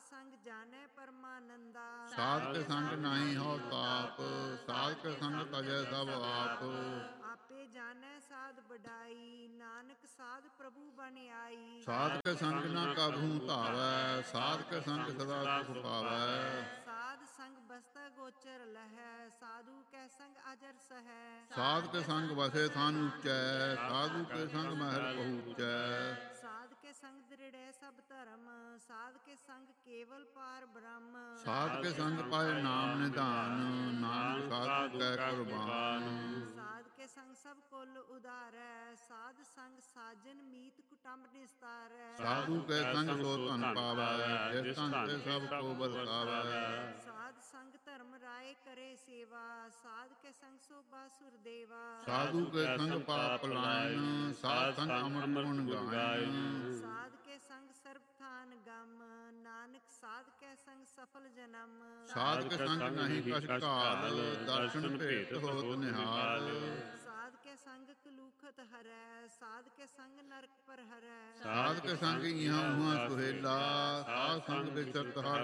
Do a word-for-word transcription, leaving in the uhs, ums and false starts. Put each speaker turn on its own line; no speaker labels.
ਸੰਗ ਜਾਣੈ ਪਰਮਾਨੰਦਾ।
ਸਾਧ ਕੇ ਸੰਗ ਨਾਹੀ ਹੋ ਤਾਪ, ਸਾਧ ਕੇ ਸੰਗ ਤਜੈ ਸਭ ਆਪ।
ਆਪੇ ਜਾਣੈ ਸਾਧ ਵਡਾਈ, ਨਾਨਕ ਸਾਧ ਪ੍ਰਭੂ ਬਣ ਆਈ।
ਸਾਧ ਕੇ ਸੰਗ ਨਾ ਕਬਹੂ ਧਾਵੈ, ਸਾਧ ਕੇ ਸੰਗ ਸਦਾ ਸੁਖ ਪਾਵੈ।
ਸਾਧ ਸੰਗ ਬਸਤੈ ਗੋਚਰ ਲਹੈ, ਸਾਧੂ ਕੈ ਸੰਗ ਅਜਰ ਸਹੈ।
ਸਾਧ ਕੇ ਸੰਗ ਵਸੇ ਥਾਨ ਉੱਚੈ, ਸਾਧੂ ਕੇ ਸੰਗ ਮਹਿਲ ਪਹੁੰਚੈ।
ਸਾਧ ਕੇ ਸੰਗ ਦ੍ਰਿੜੈ ਸਭ ਧਰਮ, ਸਾਧ ਕੇ ਸੰਗ ਕੇਵਲ ਪਾਰ ਬ੍ਰਹਮ।
ਸਾਧ ਕੇ ਸੰਗ ਪਾਏ ਨਾਮ ਨਿਧਾਨ, ਨਾਨਕ ਸਾਧੂ ਕੈ ਕੁਰਬਾਨ।
ਸਾਧ ਕੇ ਸੰਗ ਸਭ ਕੁਲ ਉਧਾਰੈ, ਸਾਧ ਸੰਗ ਸਾਜਨ ਮੀਤ ਕੁਟੰਬ ਨਿਸਤਾਰੈ।
ਸਾਧੂ ਕੇ ਸੰਗ ਸੋ ਧਨ ਪਾਵੈ, ਜਿਸ ਧਨ ਤੇ ਸਭ ਕੋ ਵਰਤਾਵੈ।
ਸਾਧ ਸੰਗ ਧਰਮ ਰਾਏ ਕਰੇ ਸੇਵਾ, ਸਾਧ ਕੇ ਸੰਗ ਸੋ ਬਾਸੁਰ ਦੇਵਾ।
ਸਾਧੂ ਕੇ ਸੰਗ ਪਾਪ ਲਾਇਨ, ਸਾਧ ਸੰਗ ਅੰਮ੍ਰਿਤ ਗੁਣ ਗਾਇਨ।
ਸਾਧ ਕੇ ਸੰਗ ਸਰਬ ਥਾਨ ਗਮ, ਨਾਨਕ ਸਾਧ ਕੇ ਸੰਗ ਸਫਲ ਜਨਮ।
ਸਾਧ ਕੇ ਸੰਗ ਨਹੀਂ ਕਛ ਕਾਲ, ਦਰਸ਼ਨ ਭੇਟ ਹੋਤ ਨਿਹਾਲ।
ਸਾਧ ਕੇ ਸੰਗ ਕਲੂਖਤ ਹਰੈ, ਸਾਧ ਕੇ ਸੰਗ ਨਰਕ ਪਰ ਹਰੈ।
ਸਾਧ ਕੇ ਸੰਗ ਇਹਾਂ ਉਹਾਂ ਸੁਹੇਲਾ, ਸਾਧ ਸੰਗ ਵਿਚਰਤ ਹਰ